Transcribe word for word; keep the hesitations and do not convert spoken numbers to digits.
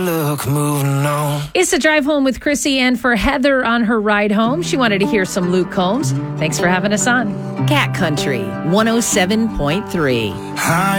Look, moving on. It's a drive home with Chrissy, and for Heather on her ride home, she wanted to hear some Luke Combs. Thanks for having us on Cat Country one oh seven point three. Hi.